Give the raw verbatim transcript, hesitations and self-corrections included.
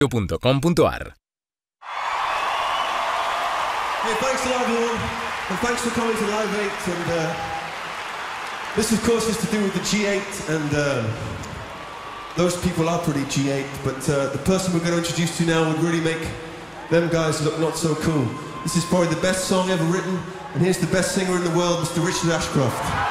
punto com punto ar. Hey, thanks a lot everyone, and thanks for coming to Live eight, and uh, this of course is to do with the G eight, and uh, those people are pretty G eight, but uh, the person we're going to introduce to you now would really make them guys look not so cool. This is probably the best song ever written, and here's the best singer in the world, Mister Richard Ashcroft.